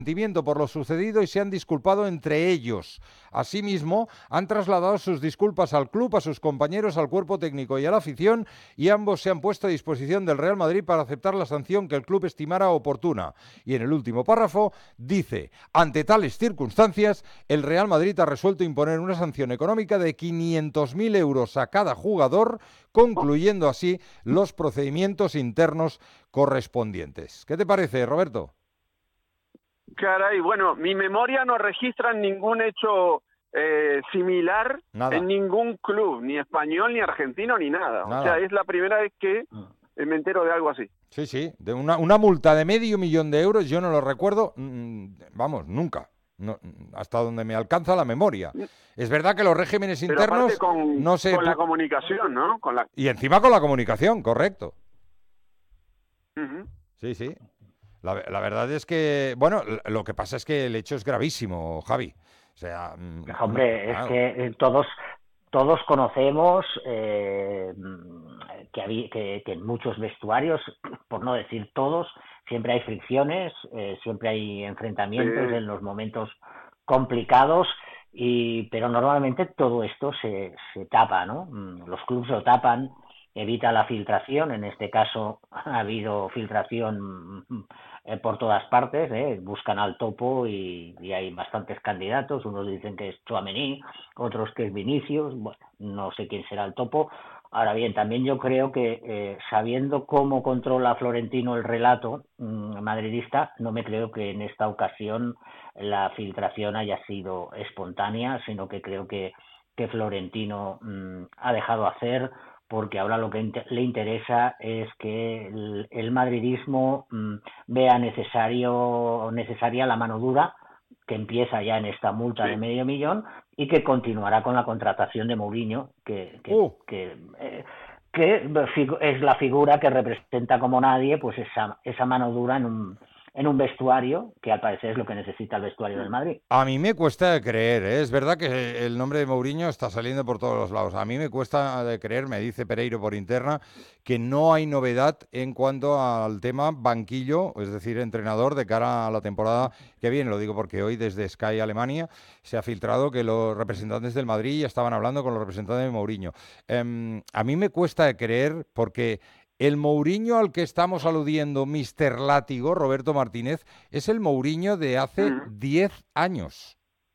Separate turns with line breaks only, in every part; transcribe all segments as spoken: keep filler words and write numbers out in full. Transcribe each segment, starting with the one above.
sentimiento por lo sucedido y se han disculpado entre ellos. Asimismo, han trasladado sus disculpas al club, a sus compañeros, al cuerpo técnico y a la afición, y ambos se han puesto a disposición del Real Madrid para aceptar la sanción que el club estimara oportuna. Y en el último párrafo dice: ante tales circunstancias, el Real Madrid ha resuelto imponer una sanción económica de quinientos mil euros a cada jugador, concluyendo así los procedimientos internos correspondientes. ¿Qué te parece, Roberto?
Caray, bueno, mi memoria no registra ningún hecho eh, similar
Nada.
en ningún club, ni español, ni argentino, ni nada.
Nada.
O sea, es la primera vez que me entero de algo así.
Sí, sí, de una, una multa de medio millón de euros, yo no lo recuerdo, mmm, vamos, nunca, no, hasta donde me alcanza la memoria. Es verdad que los regímenes
Pero
internos
con,
no se...
con la comunicación, ¿no? Con la...
Y encima con la comunicación, correcto.
Uh-huh.
Sí, sí. La, la verdad es que, bueno, lo que pasa es que el hecho es gravísimo, Javi. O sea,
hombre,
claro.
Es que todos todos conocemos eh, que, había, que, que en muchos vestuarios, por no decir todos, siempre hay fricciones, eh, siempre hay enfrentamientos
Sí.
en los momentos complicados, y pero normalmente todo esto se, se tapa, ¿no? Los clubes lo tapan, evita la filtración. En este caso ha habido filtración eh, por todas partes, ¿eh? Buscan al topo y, y hay bastantes candidatos. Unos dicen que es Tchouaméni, otros que es Vinicius. Bueno, no sé quién será el topo. Ahora bien, también yo creo que eh, sabiendo cómo controla Florentino el relato mmm, madridista, no me creo que en esta ocasión la filtración haya sido espontánea, sino que creo que, que Florentino mmm, ha dejado hacer, porque ahora lo que inter- le interesa es que el, el madridismo mmm, vea necesario necesaria la mano dura, que empieza ya en esta multa sí. de medio millón, y que continuará con la contratación de Mourinho, que, que, uh. que, eh, que es la figura que representa como nadie pues esa, esa mano dura en un, en un vestuario, que al parecer es lo que necesita el vestuario del Madrid.
A mí me cuesta de creer, ¿eh? Es verdad que el nombre de Mourinho está saliendo por todos los lados. A mí me cuesta de creer, me dice Pereiro por interna, que no hay novedad en cuanto al tema banquillo, es decir, entrenador de cara a la temporada que viene. Lo digo porque hoy desde Sky Alemania se ha filtrado que los representantes del Madrid ya estaban hablando con los representantes de Mourinho. Eh, a mí me cuesta de creer porque el Mourinho al que estamos aludiendo, mister Látigo, Roberto Martínez, es el Mourinho de hace diez mm. años.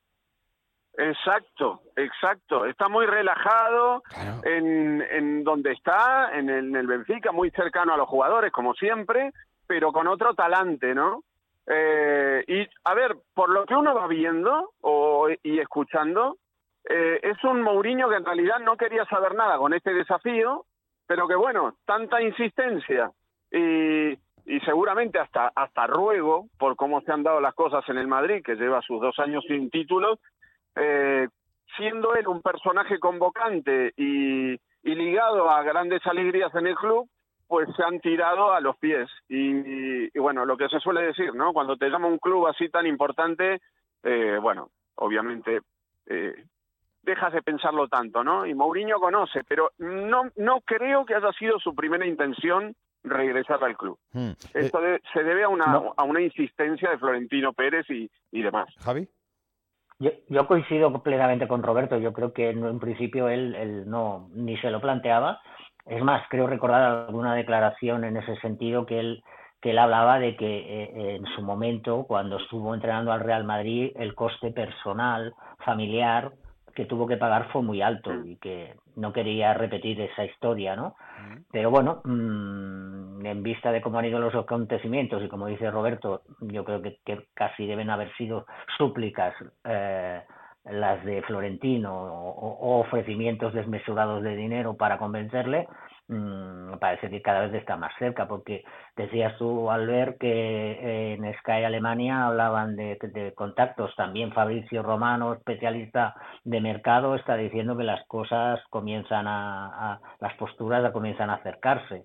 Exacto, exacto. Está muy relajado claro. en, en donde está, en el, en el Benfica, muy cercano a los jugadores, como siempre, pero con otro talante, ¿no? Eh, y, a ver, por lo que uno va viendo o, y escuchando, eh, es un Mourinho que en realidad no quería saber nada con este desafío, pero que bueno, tanta insistencia y, y seguramente hasta hasta ruego por cómo se han dado las cosas en el Madrid, que lleva sus dos años sin títulos, eh, siendo él un personaje convocante y, y ligado a grandes alegrías en el club, pues se han tirado a los pies. Y, y, y bueno, lo que se suele decir, ¿no? Cuando te llama un club así tan importante, eh, bueno, obviamente... Eh, dejas de pensarlo tanto, ¿no? Y Mourinho conoce, pero no no creo que haya sido su primera intención regresar al club. Hmm. Esto de, se debe a una no. a una insistencia de Florentino Pérez y, y demás.
¿Javi?
Yo, yo coincido plenamente con Roberto. Yo creo que en, en principio él, él no ni se lo planteaba. Es más, creo recordar alguna declaración en ese sentido que él que él hablaba de que eh, en su momento, cuando estuvo entrenando al Real Madrid, el coste personal, familiar, que tuvo que pagar fue muy alto y que no quería repetir esa historia, ¿no? Uh-huh. Pero bueno, mmm, en vista de cómo han ido los acontecimientos y como dice Roberto, yo creo que, que casi deben haber sido súplicas eh, las de Florentino o, o ofrecimientos desmesurados de dinero para convencerle. Me parece que cada vez está más cerca, porque decías tú, Albert, que en Sky Alemania hablaban de, de contactos. También Fabrizio Romano, especialista de mercado, está diciendo que las cosas comienzan a, a las posturas comienzan a acercarse.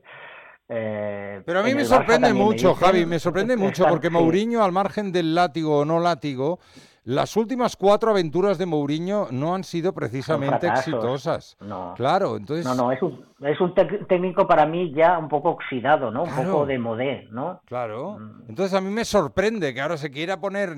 Eh, Pero a mí me sorprende mucho, me dicen, Javi, me sorprende mucho, porque sí. Mourinho, al margen del látigo o no látigo, las últimas cuatro aventuras de Mourinho no han sido precisamente exitosas.
No.
Claro, entonces...
No, no, es un, es un tec- técnico para mí ya un poco oxidado, ¿no?
Claro.
Un poco de modé, ¿no?
Claro. Entonces a mí me sorprende que ahora se quiera poner